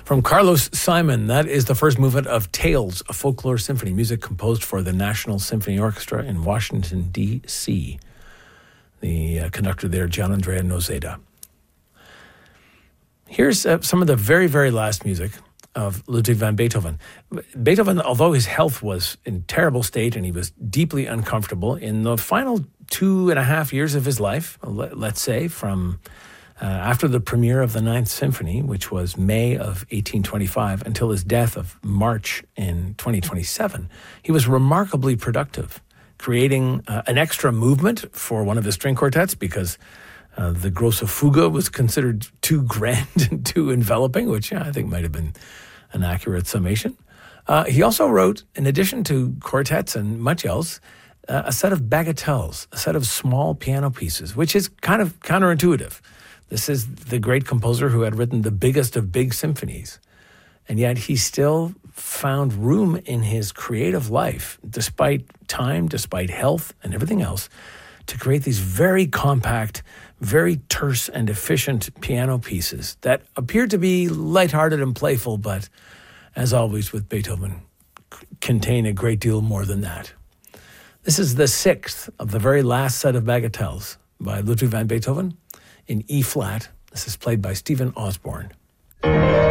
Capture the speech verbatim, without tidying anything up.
From Carlos Simon, that is the first movement of Tales, a folklore symphony, music composed for the National Symphony Orchestra in Washington, D C The uh, conductor there, Gianandrea Nozeda. Here's uh, some of the very, very last music of Ludwig van Beethoven. Beethoven, although his health was in terrible state and he was deeply uncomfortable, in the final two and a half years of his life, let's say, from uh, after the premiere of the Ninth Symphony, which was May of eighteen twenty-five, until his death of March in twenty twenty-seven, he was remarkably productive, creating uh, an extra movement for one of his string quartets because uh, the Grosse Fuge was considered too grand and too enveloping, which yeah, I think might have been an accurate summation. Uh, he also wrote, in addition to quartets and much else, uh, a set of bagatelles, a set of small piano pieces, which is kind of counterintuitive. This is the great composer who had written the biggest of big symphonies, and yet he still found room in his creative life, despite time, despite health, and everything else, to create these very compact, very terse and efficient piano pieces that appear to be lighthearted and playful, but as always with Beethoven, c- contain a great deal more than that. This is the sixth of the very last set of bagatelles by Ludwig van Beethoven in E-flat. This is played by Stephen Osborne.